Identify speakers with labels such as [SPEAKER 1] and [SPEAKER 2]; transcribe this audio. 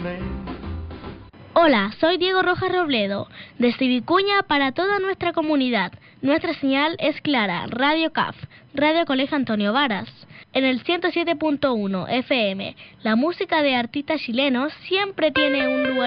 [SPEAKER 1] Hola, soy Diego Rojas Robledo, desde Vicuña para toda nuestra comunidad. Nuestra señal es clara, Radio CAF, Radio Colegio Antonio Varas. En el 107.1 FM, la música de artistas chilenos siempre tiene un lugar